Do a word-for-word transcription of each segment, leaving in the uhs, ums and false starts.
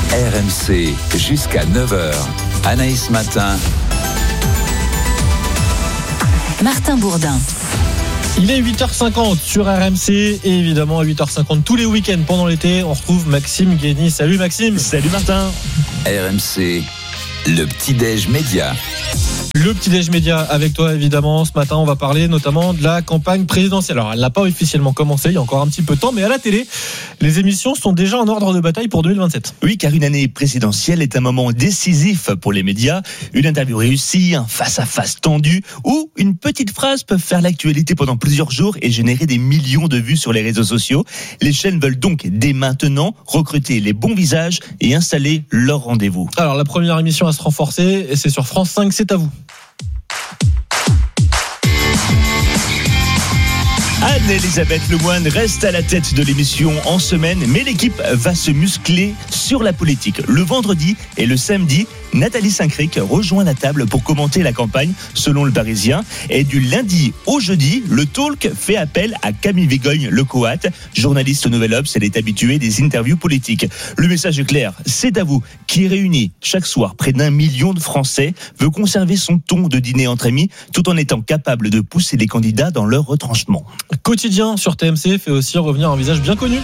R M C jusqu'à neuf heures. Anaïs Matin. Martin Bourdin. Il est huit heures cinquante sur R M C et évidemment à huit heures cinquante tous les week-ends pendant l'été, on retrouve Maxime Guény. Salut Maxime. Salut Martin. R M C, le petit-déj média. Le petit-déj média avec toi évidemment. Ce matin on va parler notamment de la campagne présidentielle. Alors elle n'a pas officiellement commencé, il y a encore un petit peu de temps, mais à la télé, les émissions sont déjà en ordre de bataille pour deux mille vingt-sept. Oui, car une année présidentielle est un moment décisif pour les médias. Une interview réussie, un face-à-face tendu ou une petite phrase peuvent faire l'actualité pendant plusieurs jours et générer des millions de vues sur les réseaux sociaux. Les chaînes veulent donc dès maintenant recruter les bons visages et installer leur rendez-vous. Alors la première émission à se renforcer, c'est sur France cinq, c'est à vous. Anne-Elisabeth Lemoine reste à la tête de l'émission en semaine, mais l'équipe va se muscler sur la politique. Le vendredi et le samedi, Nathalie Saint-Cric rejoint la table pour commenter la campagne, selon le Parisien. Et du lundi au jeudi, le talk fait appel à Camille Vigogne-Lecoat, journaliste au Nouvel Obs. Elle est habituée des interviews politiques. Le message est clair, c'est à vous, qui réunit chaque soir près d'un million de Français, veut conserver son ton de dîner entre amis, tout en étant capable de pousser les candidats dans leur retranchement. Quotidien sur T M C fait aussi revenir un visage bien connu.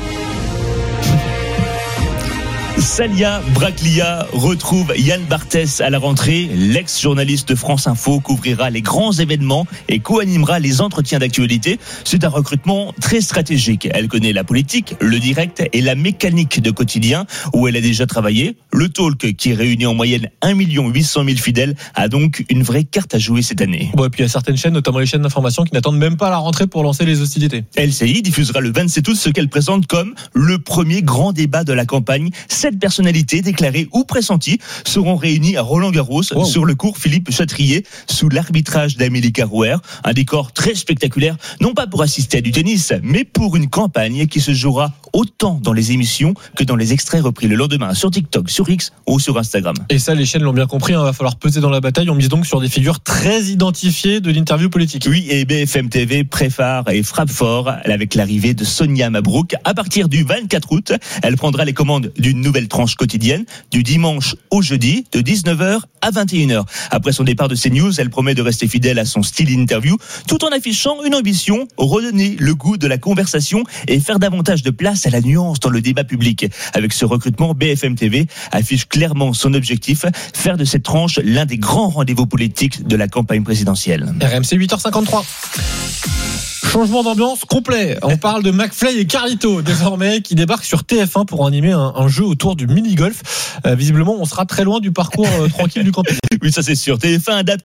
Salia Braclia retrouve Yann Barthès à la rentrée. L'ex-journaliste de France Info couvrira les grands événements et co-animera les entretiens d'actualité. C'est un recrutement très stratégique. Elle connaît la politique, le direct et la mécanique de quotidien où elle a déjà travaillé. Le talk, qui réunit en moyenne un million huit cent mille fidèles, a donc une vraie carte à jouer cette année. Bon, et puis il y a certaines chaînes, notamment les chaînes d'information, qui n'attendent même pas la rentrée pour lancer les hostilités. L C I diffusera le vingt-sept août ce qu'elle présente comme le premier grand débat de la campagne. Sept personnalités déclarées ou pressenties seront réunies à Roland-Garros, wow, sur le cours Philippe Chatrier sous l'arbitrage d'Amélie Carouer. Un décor très spectaculaire, non pas pour assister à du tennis, mais pour une campagne qui se jouera autant dans les émissions que dans les extraits repris le lendemain sur TikTok, sur X ou sur Instagram. Et ça, les chaînes l'ont bien compris, il hein, va falloir peser dans la bataille. On mise donc sur des figures très identifiées de l'interview politique. Oui, et B F M T V prépare et frappe fort avec l'arrivée de Sonia Mabrouk. À partir du vingt-quatre août, elle prendra les commandes d'une nouvelle tranche quotidienne du dimanche au jeudi de dix-neuf heures à vingt et une heures. Après son départ de CNews, elle promet de rester fidèle à son style interview tout en affichant une ambition, redonner le goût de la conversation et faire davantage de place à la nuance dans le débat public. Avec ce recrutement, B F M T V affiche clairement son objectif, faire de cette tranche l'un des grands rendez-vous politiques de la campagne présidentielle. R M C huit heures cinquante-trois. Changement d'ambiance complet. On parle de McFly et Carlito désormais qui débarquent sur T F un pour animer un, un jeu autour du mini-golf. Euh, visiblement, on sera très loin du parcours euh, tranquille du camping. Oui, ça c'est sûr. T F un adapte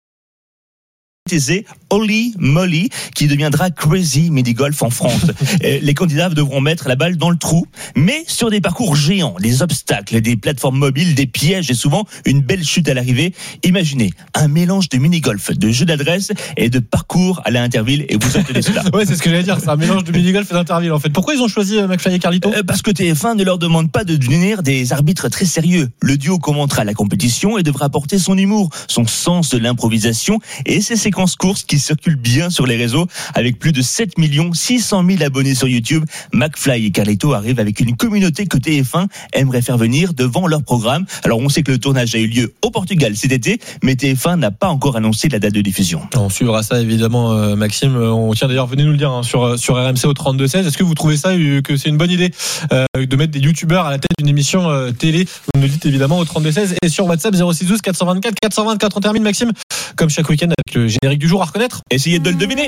Holy Molly qui deviendra Crazy Mini Golf en France. Les candidats devront mettre la balle dans le trou, mais sur des parcours géants, des obstacles, des plateformes mobiles, des pièges et souvent une belle chute à l'arrivée. Imaginez un mélange de mini-golf, de jeu d'adresse et de parcours à la Interville et vous obtenez cela. Ouais, c'est ce que j'allais dire, c'est un mélange de mini-golf et d'Interville en fait. Pourquoi ils ont choisi McFly et Carlito ? euh, Parce que T F un ne leur demande pas de devenir des arbitres très sérieux. Le duo commentera la compétition et devra apporter son humour, son sens de l'improvisation et ses séquences courses qui circulent bien sur les réseaux. Avec plus de sept millions six cent mille abonnés sur YouTube, McFly et Carlito arrivent avec une communauté que T F un aimerait faire venir devant leur programme. Alors on sait que le tournage a eu lieu au Portugal cet été, mais T F un n'a pas encore annoncé la date de diffusion. On suivra ça évidemment, euh, Maxime. On tient d'ailleurs, venez nous le dire hein, sur, sur R M C au trente-deux seize. Est-ce que vous trouvez ça euh, que c'est une bonne idée euh, de mettre des youtubeurs à la tête d'une émission euh, télé ? Vous nous le dites évidemment au trente-deux seize et sur WhatsApp zéro six douze quatre cent vingt-quatre quatre cent vingt-quatre. On termine, Maxime, comme chaque week-end avec le générique du jour à reconnaître. Essayez de le deviner.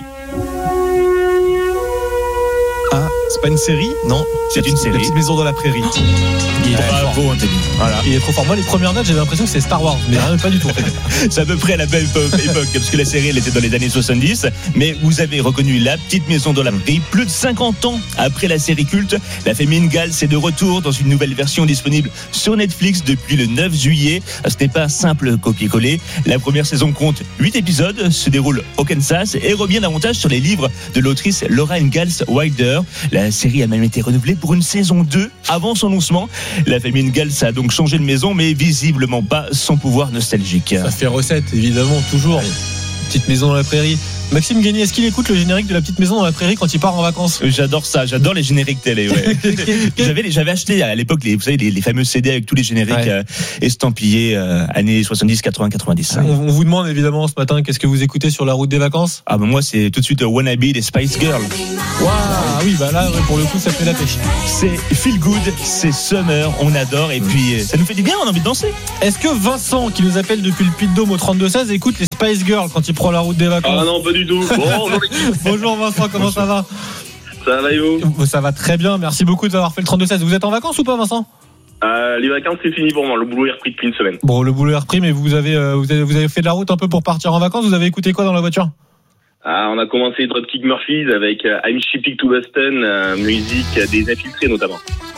Ah, c'est pas une série ? Non, c'est une série. La petite maison dans la prairie. Il est bravo, Anthony. Voilà. Il est trop fort. Moi, les premières notes, j'avais l'impression que c'est Star Wars, mais rien, pas du tout. C'est à peu près à la même époque, parce que la série, elle était dans les années soixante-dix. Mais vous avez reconnu La petite maison dans la prairie. Plus de cinquante ans après la série culte, la famille Ingalls est de retour dans une nouvelle version disponible sur Netflix depuis le neuf juillet. Ce n'est pas un simple copier-coller. La première saison compte huit épisodes, se déroule au Kansas et revient davantage sur les livres de l'autrice Laura Ingalls Wilder. La série a même été renouvelée pour une saison deux avant son lancement. La famille Ingalls a donc changé de maison, mais visiblement pas son pouvoir nostalgique. Ça fait recette, évidemment, toujours. Allez. Petite maison dans la prairie, Maxime Guény, est-ce qu'il écoute le générique de La Petite Maison dans la Prairie quand il part en vacances? J'adore ça, j'adore les génériques télé. Ouais. j'avais, j'avais acheté à l'époque les, vous savez, les, les fameux C D avec tous les génériques ouais. euh, estampillés euh, années soixante-dix, quatre-vingts, quatre-vingt-dix. On, on vous demande évidemment ce matin qu'est-ce que vous écoutez sur la route des vacances? Ah ben moi c'est tout de suite euh, Wannabe des Spice Girls. Waouh, oui bah là ouais, pour le coup ça fait la pêche. C'est feel good, c'est summer, on adore et puis euh, ça nous fait du bien, on a envie de danser. Est-ce que Vincent qui nous appelle depuis le Puy-de-Dôme au trente-deux seize écoute les Spice Girls quand il prend la route des vacances? Ah non, pas du tout. Bon, bonjour Vincent, comment ça va? Ça va et vous? Ça va très bien, merci beaucoup d'avoir fait le trente-deux seize. Vous êtes en vacances ou pas Vincent? euh, Les vacances c'est fini pour moi, le boulot est repris depuis une semaine. Bon, le boulot est repris, mais vous avez, euh, vous avez, vous avez fait de la route un peu pour partir en vacances. Vous avez écouté quoi dans la voiture? Ah, on a commencé Dropkick Murphys avec euh, I'm Shipping to Boston, euh, musique des Infiltrés notamment.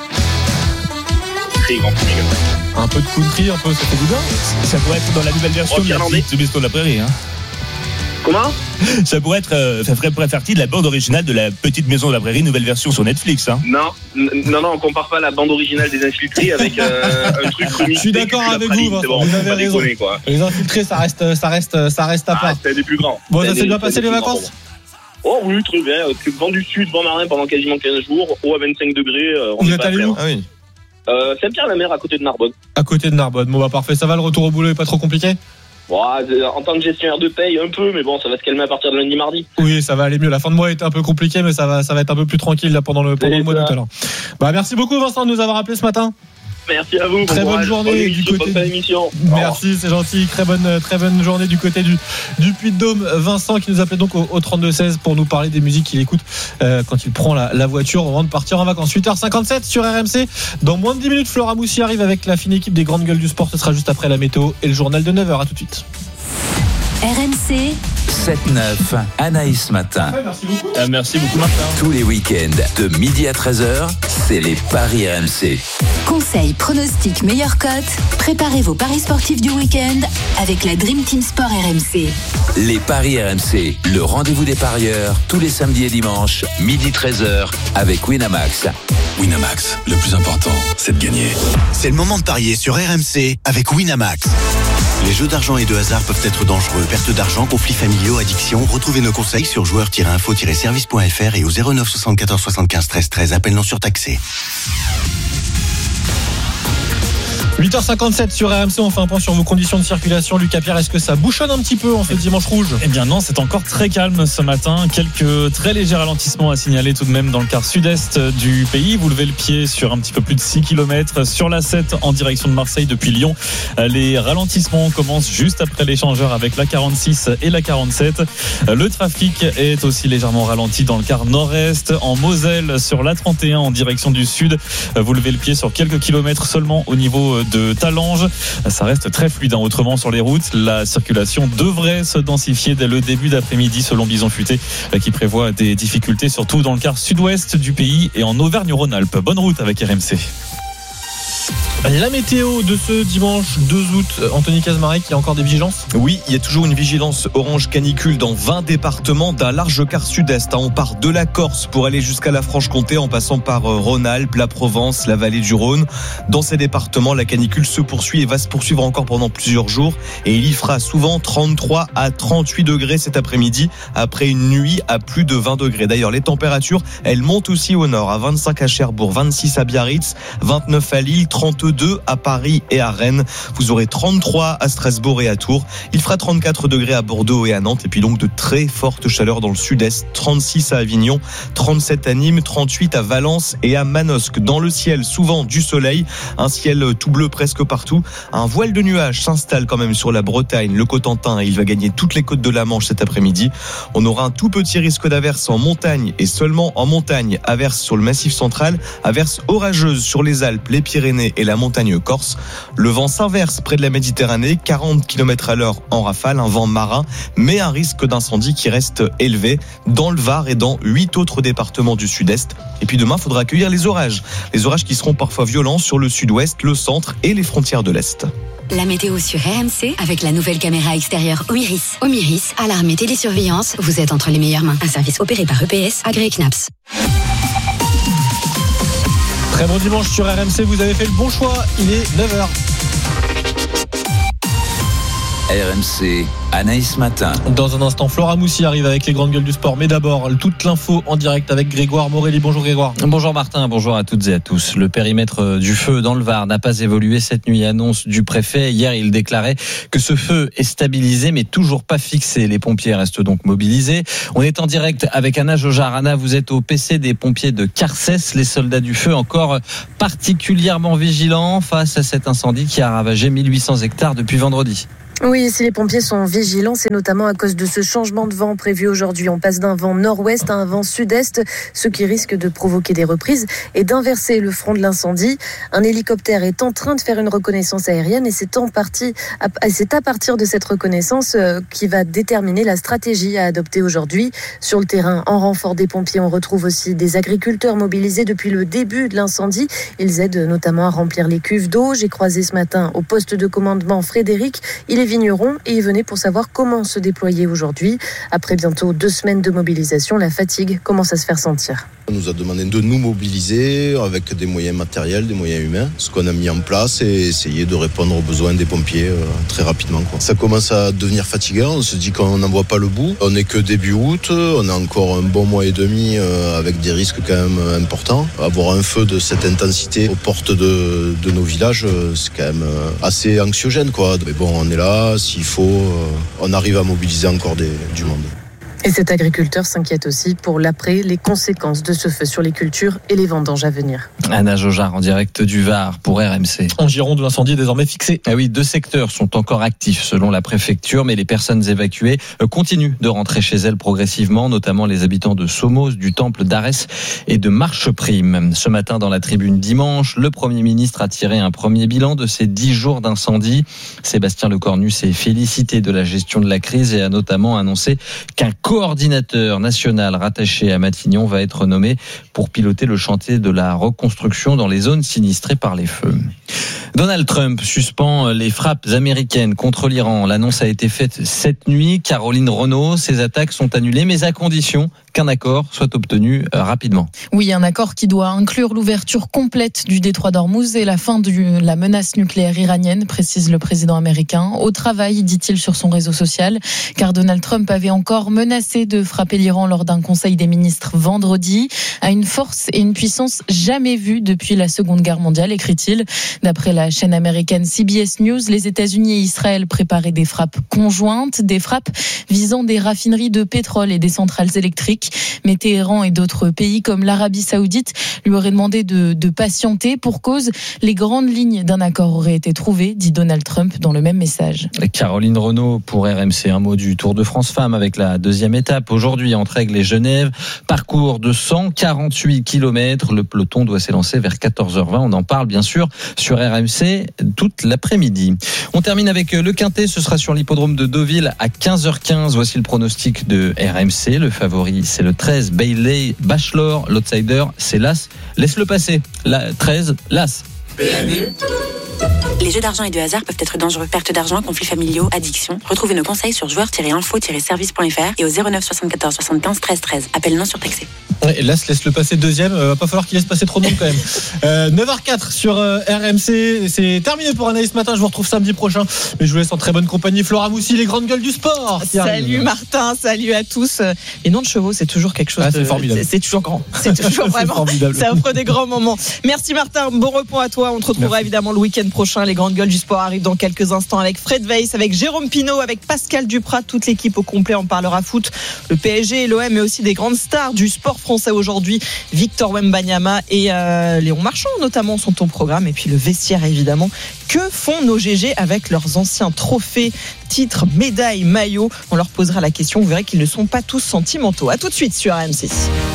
Très grand public. Un peu de country, un peu, ça fait du bien. Ça pourrait être dans la nouvelle version de La Petite Maison de la Prairie, hein. Comment? Ça pourrait être, euh, ça ferait partie de la bande originale de La Petite Maison de la Prairie, nouvelle version sur Netflix, hein. Non, n- non, non, on compare pas la bande originale des Infiltrés avec euh, un truc remixé. Je suis d'accord avec vous, Vincent, bon, vous avez raison. Déconner, quoi. Les Infiltrés, ça reste, ça reste, ça reste à part. Ah, c'est des plus grands. Bon, ça c'est s'est bien passé les vacances? Oh oui, très bien. Vent du Sud, vent marin pendant quasiment quinze jours, eau à vingt-cinq degrés. Euh, on vous est êtes pas allé où? Ah oui. euh, Saint-Pierre-la-Mer à côté de Narbonne. À côté de Narbonne. Bon bah parfait, ça va, le retour au boulot est pas trop compliqué? Bon, en tant que gestionnaire de paye, un peu, mais bon, ça va se calmer à partir de lundi, mardi. Oui, ça va aller mieux. La fin de mois était un peu compliquée, mais ça va, ça va être un peu plus tranquille là pendant le, pendant le mois d'août alors. Bah merci beaucoup Vincent de nous avoir appelé ce matin. Merci à vous. Très bon bonne courage. journée du côté. Du... Merci, c'est gentil. Très bonne, très bonne journée du côté du, du Puy-de-Dôme. Vincent qui nous appelait donc au, au trente-deux seize pour nous parler des musiques qu'il écoute euh, quand il prend la, la voiture au moment de partir en vacances. huit heures cinquante-sept sur R M C. Dans moins de dix minutes, Flora Moussi arrive avec la fine équipe des grandes gueules du sport. Ce sera juste après la météo et le journal de neuf heures. À tout de suite. R M C sept neuf, Anaïs Matin. Ouais, merci beaucoup. Ah, merci beaucoup Martin. Tous les week-ends, de midi à treize heures, c'est les Paris R M C. Conseils, pronostics, meilleures cotes. Préparez vos paris sportifs du week-end avec la Dream Team Sport R M C. Les Paris R M C, le rendez-vous des parieurs, tous les samedis et dimanches, midi treize heures, avec Winamax. Winamax, le plus important, c'est de gagner. C'est le moment de parier sur R M C avec Winamax. Les jeux d'argent et de hasard peuvent être dangereux. Perte d'argent, conflits familiaux, addiction. Retrouvez nos conseils sur joueurs tiret info tiret service point f r et au zéro neuf soixante-quatorze soixante-quinze treize treize. Appel non surtaxé. huit heures cinquante-sept sur R M C, on fait un point sur vos conditions de circulation. Lucas Pierre, est-ce que ça bouchonne un petit peu en ce dimanche rouge? Eh bien non, c'est encore très calme ce matin. Quelques très légers ralentissements à signaler tout de même dans le quart sud-est du pays. Vous levez le pied sur un petit peu plus de six kilomètres. Sur la sept en direction de Marseille depuis Lyon, les ralentissements commencent juste après l'échangeur avec la quarante-six et la quarante-sept. Le trafic est aussi légèrement ralenti dans le quart nord-est. En Moselle, sur la trente et un en direction du sud, vous levez le pied sur quelques kilomètres seulement au niveau de Talange. Ça reste très fluide. Autrement, sur les routes, la circulation devrait se densifier dès le début d'après-midi selon Bison Futé, qui prévoit des difficultés surtout dans le quart sud-ouest du pays et en Auvergne-Rhône-Alpes. Bonne route avec R M C. La météo de ce dimanche deux août, Anthony Casmarek, il y a encore des vigilances? Oui, il y a toujours une vigilance orange canicule dans vingt départements d'un large quart sud-est. On part de la Corse pour aller jusqu'à la Franche-Comté en passant par Rhône-Alpes, la Provence, la vallée du Rhône. Dans ces départements, la canicule se poursuit et va se poursuivre encore pendant plusieurs jours. Et il y fera souvent trente-trois à trente-huit degrés cet après-midi après une nuit à plus de vingt degrés. D'ailleurs, les températures, elles montent aussi au nord à vingt-cinq à Cherbourg, vingt-six à Biarritz, vingt-neuf à Lille, trente-deux à Paris et à Rennes. Vous aurez trente-trois à Strasbourg et à Tours. Il fera trente-quatre degrés à Bordeaux et à Nantes. Et puis donc de très fortes chaleurs dans le sud-est. trente-six à Avignon, trente-sept à Nîmes, trente-huit à Valence et à Manosque. Dans le ciel, souvent du soleil. Un ciel tout bleu presque partout. Un voile de nuages s'installe quand même sur la Bretagne, le Cotentin. Et il va gagner toutes les côtes de la Manche cet après-midi. On aura un tout petit risque d'averse en montagne et seulement en montagne. Averse sur le Massif central. Averse orageuse sur les Alpes, les Pyrénées et la montagne corse. Le vent s'inverse près de la Méditerranée, quarante kilomètres à l'heure en rafale, un vent marin, mais un risque d'incendie qui reste élevé dans le Var et dans huit autres départements du sud-est. Et puis demain, il faudra accueillir les orages. Les orages qui seront parfois violents sur le sud-ouest, le centre et les frontières de l'Est. La météo sur R M C avec la nouvelle caméra extérieure Omiris. Omiris, alarme et télésurveillance, vous êtes entre les meilleures mains. Un service opéré par E P S, agréé C N A P S. Très bon dimanche sur R M C, vous avez fait le bon choix, il est neuf heures. R M C, Anaïs Matin. Dans un instant, Flora Moussi arrive avec les grandes gueules du sport. Mais d'abord, toute l'info en direct avec Grégoire Morelli. Bonjour Grégoire. Bonjour Martin, bonjour à toutes et à tous. Le périmètre du feu dans le Var n'a pas évolué cette nuit, annonce du préfet. Hier, il déclarait que ce feu est stabilisé mais toujours pas fixé. Les pompiers restent donc mobilisés. On est en direct avec Anna Jojar. Anna, vous êtes au P C des pompiers de Carcès. Les soldats du feu encore particulièrement vigilants face à cet incendie qui a ravagé mille huit cents hectares depuis vendredi. Oui, si les pompiers sont vigilants, c'est notamment à cause de ce changement de vent prévu aujourd'hui. On passe d'un vent nord-ouest à un vent sud-est, ce qui risque de provoquer des reprises et d'inverser le front de l'incendie. Un hélicoptère est en train de faire une reconnaissance aérienne et c'est en partie, c'est à partir de cette reconnaissance qui va déterminer la stratégie à adopter aujourd'hui. Sur le terrain, en renfort des pompiers, on retrouve aussi des agriculteurs mobilisés depuis le début de l'incendie. Ils aident notamment à remplir les cuves d'eau. J'ai croisé ce matin au poste de commandement Frédéric. Il est vigneron et il venait pour savoir comment se déployer aujourd'hui. Après bientôt deux semaines de mobilisation, la fatigue commence à se faire sentir. On nous a demandé de nous mobiliser avec des moyens matériels, des moyens humains. Ce qu'on a mis en place, c'est essayer de répondre aux besoins des pompiers euh, très rapidement, quoi. Ça commence à devenir fatigant, on se dit qu'on n'en voit pas le bout. On n'est que début août, on a encore un bon mois et demi euh, avec des risques quand même importants. Avoir un feu de cette intensité aux portes de, de nos villages, euh, c'est quand même euh, assez anxiogène, quoi. Mais bon, on est là, s'il faut, euh, on arrive à mobiliser encore des, du monde. Et cet agriculteur s'inquiète aussi pour l'après, les conséquences de ce feu sur les cultures et les vendanges à venir. Anna Jojar en direct du Var pour R M C. En Gironde, l'incendie est désormais fixé. Ah oui, deux secteurs sont encore actifs selon la préfecture, mais les personnes évacuées continuent de rentrer chez elles progressivement, notamment les habitants de Somos, du Temple d'Arès et de Marcheprime. Ce matin, dans la tribune dimanche, le Premier ministre a tiré un premier bilan de ces dix jours d'incendie. Sébastien Lecornu s'est félicité de la gestion de la crise et a notamment annoncé qu'un coordinateur national rattaché à Matignon va être nommé pour piloter le chantier de la reconstruction dans les zones sinistrées par les feux. Donald Trump suspend les frappes américaines contre l'Iran. L'annonce a été faite cette nuit. Caroline Renaud, ces attaques sont annulées, mais à condition qu'un accord soit obtenu rapidement. Oui, un accord qui doit inclure l'ouverture complète du détroit d'Ormuz et la fin de la menace nucléaire iranienne, précise le président américain. Au travail, dit-il sur son réseau social, car Donald Trump avait encore menacé de frapper l'Iran lors d'un conseil des ministres vendredi, à une force et une puissance jamais vues depuis la Seconde Guerre mondiale, écrit-il. D'après la chaîne américaine C B S News, les États-Unis et Israël préparaient des frappes conjointes, des frappes visant des raffineries de pétrole et des centrales électriques. Mais Téhéran et d'autres pays comme l'Arabie Saoudite lui auraient demandé de, de patienter. Pour cause, les grandes lignes d'un accord auraient été trouvées, dit Donald Trump dans le même message. Caroline Renaud pour R M C, un mot du Tour de France Femmes avec la deuxième étape. Aujourd'hui, entre Aigle et Genève, parcours de cent quarante-huit kilomètres. Le peloton doit s'élancer vers quatorze heures vingt. On en parle bien sûr sur R M C toute l'après-midi. On termine avec le Quintet. Ce sera sur l'hippodrome de Deauville à quinze heures quinze. Voici le pronostic de R M C. Le favori, c'est le treize, Bailey Bachelor. L'outsider, c'est l'As. Laisse-le passer. La treize, l'As. Les jeux d'argent et de hasard peuvent être dangereux. Perte d'argent, conflits familiaux, addiction. Retrouvez nos conseils sur joueurs tiret info tiret service point f r et au zéro neuf soixante-quatorze soixante-quinze treize treize. Appel non surtaxé. Ouais, là, laisse le passer deuxième. Euh, va pas falloir qu'il laisse passer trop de monde quand même. Euh, neuf heures quatre sur euh, R M C. C'est terminé pour Anaïs ce matin. Je vous retrouve samedi prochain. Mais je vous laisse en très bonne compagnie. Flora Moussi, les grandes gueules du sport. Salut Martin, salut à tous. Les noms de chevaux, c'est toujours quelque chose. Ah, c'est de... formidable. C'est, c'est toujours grand. C'est toujours vraiment. C'est formidable. Ça offre des grands moments. Merci Martin. Bon repos à toi. On te retrouvera Merci. évidemment le week-end prochain. Les grandes gueules du sport arrivent dans quelques instants avec Fred Weiss, avec Jérôme Pinault, avec Pascal Duprat. Toute l'équipe au complet. On parlera foot, le P S G et l'O M, mais aussi des grandes stars du sport français aujourd'hui. Victor Wembanyama et euh, Léon Marchand notamment sont au programme, et puis le vestiaire évidemment. Que font nos G G avec leurs anciens trophées, titres, médailles, maillots? On leur posera la question, vous verrez qu'ils ne sont pas tous sentimentaux. À tout de suite sur R M C.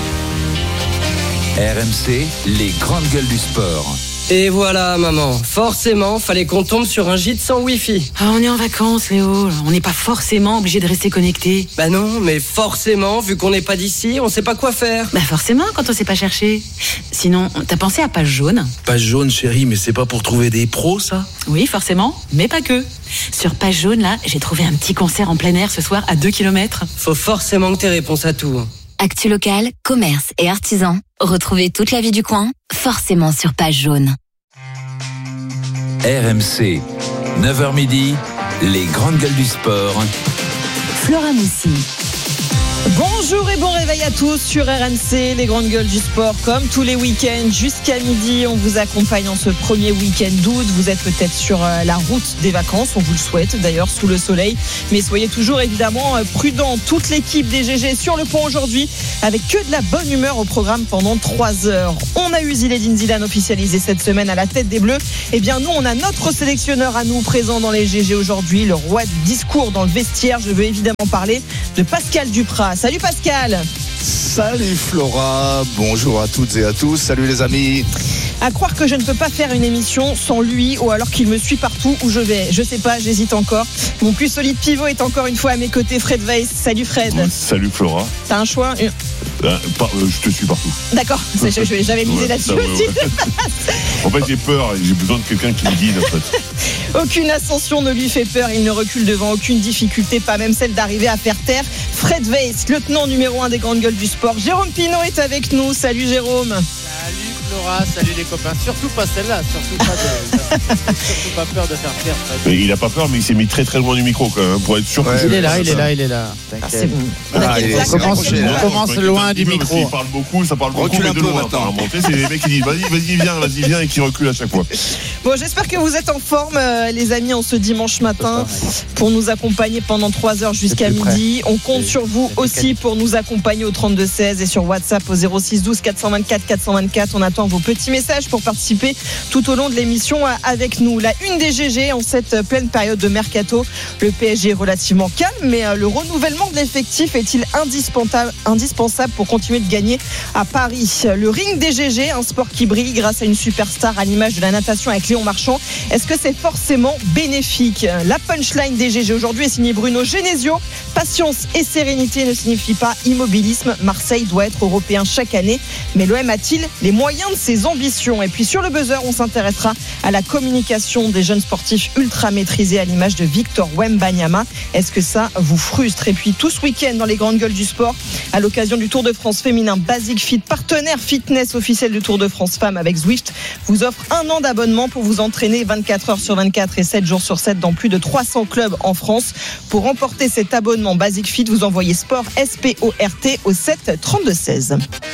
R M C, les grandes gueules du sport. Et voilà maman, forcément fallait qu'on tombe sur un gîte sans wifi. Ah, on est en vacances Léo, on n'est pas forcément obligé de rester connecté. Bah non, mais forcément, vu qu'on n'est pas d'ici, on sait pas quoi faire. Bah forcément quand on sait pas chercher. Sinon, t'as pensé à Page Jaune? Page Jaune chérie, mais c'est pas pour trouver des pros ça? Oui forcément, mais pas que. Sur Page Jaune là, j'ai trouvé un petit concert en plein air ce soir à deux kilomètres. Faut forcément que t'aies réponse à tout. Actu locale, commerce et artisans. Retrouvez toute la vie du coin, forcément sur Page Jaune. R M C, neuf heures midi, les grandes gueules du sport. Flora Moussi. Bonjour et bon réveil à tous sur R M C, les grandes gueules du sport. Comme tous les week-ends, jusqu'à midi, on vous accompagne en ce premier week-end d'août. Vous êtes peut-être sur la route des vacances, on vous le souhaite d'ailleurs, sous le soleil. Mais soyez toujours évidemment prudents. Toute l'équipe des G G sur le pont aujourd'hui, avec que de la bonne humeur au programme pendant trois heures. On a eu Zinedine Zidane officialisé cette semaine à la tête des Bleus. Eh bien nous, on a notre sélectionneur à nous présent dans les G G aujourd'hui, le roi du discours dans le vestiaire. Je veux évidemment parler de Pascal Duprat. Salut Pascal. Salut Flora, bonjour à toutes et à tous, salut les amis. À croire que je ne peux pas faire une émission sans lui ou alors qu'il me suit partout où je vais. Je sais pas, j'hésite encore. Mon plus solide pivot est encore une fois à mes côtés, Fred Weiss. Salut Fred. Salut Flora. T'as un choix ? Euh, par, euh, je te suis partout. D'accord, j'avais misé ouais, là-dessus ouais, aussi. Ouais. En fait, j'ai peur et j'ai besoin de quelqu'un qui me guide. En fait. Aucune ascension ne lui fait peur. Il ne recule devant aucune difficulté, pas même celle d'arriver à faire taire Fred Weiss, lieutenant numéro un des grandes gueules du sport. Jérôme Pinault est avec nous. Salut Jérôme. Salut Flora, salut les copains. Surtout pas celle-là, surtout pas, de, surtout pas peur de faire taire Fred. Mais il a pas peur, mais il s'est mis très très loin du micro quand même pour être sûr. Ouais, que il est là, il est là, il est là. Ah, c'est bon. Ah, on commence, on commence loin du micro. Il parle beaucoup, ça parle beaucoup, Recule mais un de peu loin. maintenant. C'est les mecs qui disent vas-y, vas-y, viens, vas-y, viens et qui reculent à chaque fois. Bon, j'espère que vous êtes en forme, euh, les amis, en ce dimanche matin, pour nous accompagner pendant trois heures jusqu'à midi. On compte sur vous aussi pour nous accompagner au trente-deux seize et sur WhatsApp au zéro six douze quatre cent vingt-quatre quatre cent vingt-quatre. On attend vos petits messages pour participer tout au long de l'émission avec nous. La une des G G en cette pleine période de mercato. Le P S G est relativement calme, mais le renouvellement de l'effectif est-il indispensable, indispensable pour continuer de gagner à Paris? Le ring des G G, un sport qui brille grâce à une superstar à l'image de la natation avec Léon Marchand. Est-ce que c'est forcément bénéfique? La punchline des G G aujourd'hui est signée Bruno Genesio. Patience et sérénité ne signifie pas immobilisme. Marseille doit être européen chaque année, mais l'O M a-t-il les moyens de ses ambitions? Et puis sur le buzzer, on s'intéressera à la communication des jeunes sportifs ultra maîtrisés à l'image de Victor Wembanyama. Est-ce que ça vous frustre? Et puis tout ce week-end dans les grandes gueules du sport, à l'occasion du Tour de France féminin, Basic Fit, partenaire fitness officiel du Tour de France Femmes avec Zwift, vous offre un an d'abonnement pour vous entraîner vingt-quatre heures sur vingt-quatre et sept jours sur sept dans plus de trois cents clubs en France. Pour remporter cet abonnement Basic Fit, vous envoyez sport S P O R T au sept trente-deux seize.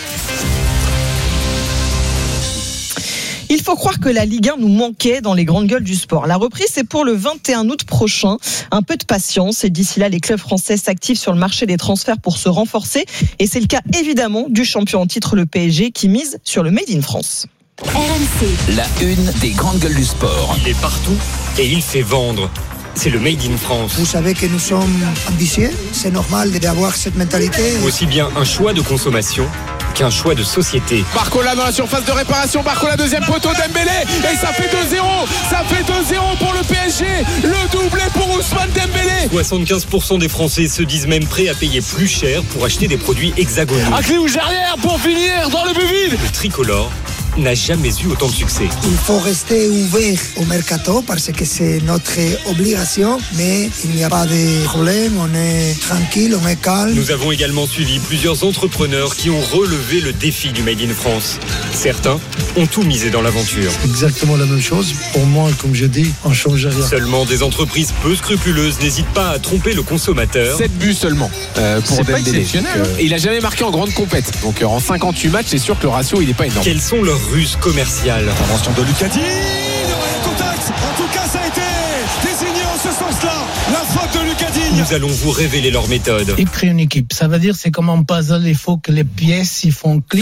Il faut croire que la Ligue un nous manquait dans les grandes gueules du sport. La reprise, c'est pour le vingt et un août prochain. Un peu de patience et d'ici là, les clubs français s'activent sur le marché des transferts pour se renforcer. Et c'est le cas évidemment du champion en titre, le P S G, qui mise sur le Made in France. R M C. La une des grandes gueules du sport. Il est partout et il fait vendre. C'est le Made in France. Vous savez que nous sommes ambitieux. C'est normal d'avoir cette mentalité. Aussi bien un choix de consommation qu'un choix de société. Barcola dans la surface de réparation. Barcola deuxième poteau, Dembélé. Et ça fait deux zéro. Ça fait deux zéro pour le P S G. Le doublé pour Ousmane Dembélé. soixante-quinze pour cent des Français se disent même prêts à payer plus cher pour acheter des produits hexagonaux. Un clé ou derrière pour finir dans le but vide. Le tricolore n'a jamais eu autant de succès. Il faut rester ouvert au mercato parce que c'est notre obligation, mais il n'y a pas de problème, on est tranquille, on est calme. Nous avons également suivi plusieurs entrepreneurs qui ont relevé le défi du Made in France. Certains ont tout misé dans l'aventure. Exactement la même chose. Pour moi, comme je dis, on ne change rien. Seulement, des entreprises peu scrupuleuses n'hésitent pas à tromper le consommateur. sept buts seulement euh, pour Dembélé. Euh, et il n'a jamais marqué en grande compète. Donc en cinquante-huit matchs, c'est sûr que le ratio, il n'est pas énorme. Quelles sont leurs ruses commerciales? Intervention de Lucas Digne. Contact. En tout cas, ça a été désigné en ce sens-là. La faute de Lucas Digne. Nous allons vous révéler leur méthode. Ils créent une équipe. Ça veut dire c'est comme un puzzle. Il faut que les pièces ils font clic.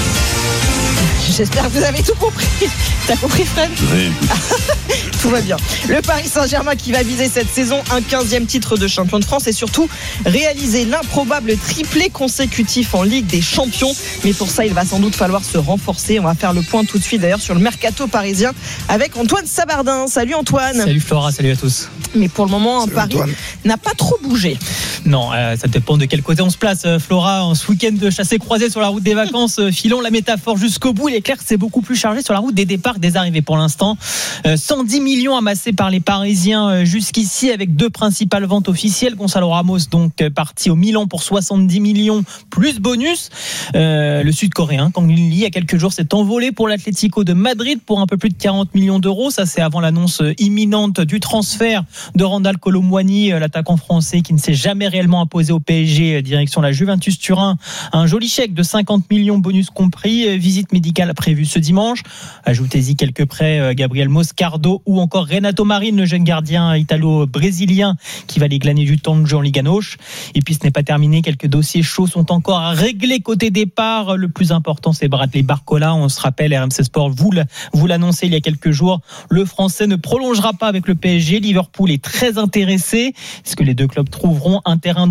J'espère que vous avez tout compris. T'as compris, Fred? Oui. Tout va bien. Le Paris Saint-Germain qui va viser cette saison un quinzième titre de champion de France et surtout réaliser l'improbable triplé consécutif en Ligue des Champions. Mais pour ça, il va sans doute falloir se renforcer. On va faire le point tout de suite d'ailleurs sur le mercato parisien avec Antoine Sabardin. Salut Antoine. Salut Flora, salut à tous. Mais pour le moment, Salut Paris Antoine. n'a pas trop bougé. Non, euh, ça dépend de quel côté on se place. Euh, Flora, en ce week-end de chassé croisé sur la route des vacances, euh, filons la métaphore jusqu'au bout. Les Leclerc, c'est beaucoup plus chargé sur la route des départs que des arrivées pour l'instant. Euh, cent dix millions amassés par les Parisiens euh, jusqu'ici, avec deux principales ventes officielles. Gonzalo Ramos, donc euh, parti au Milan pour soixante-dix millions plus bonus. Euh, le Sud-Coréen, Kang Min Lee, il y a quelques jours, s'est envolé pour l'Atlético de Madrid pour un peu plus de quarante millions d'euros. Ça, c'est avant l'annonce imminente du transfert de Randal Kolo Muani, l'attaquant français qui ne s'est jamais réellement imposé au P S G, direction la Juventus Turin. Un joli chèque de cinquante millions bonus compris. Visite médicale prévue ce dimanche. Ajoutez-y quelques prêts, Gabriel Moscardo ou encore Renato Marin, le jeune gardien italo-brésilien qui va les glaner du temps de jeu en Liga Noche. Et puis ce n'est pas terminé, quelques dossiers chauds sont encore à régler côté départ. Le plus important, c'est Bradley Barcola. On se rappelle, R M C Sport vous, vous l'annonçait il y a quelques jours, le Français ne prolongera pas avec le P S G. Liverpool est très intéressé. Est-ce que les deux clubs trouveront un terrain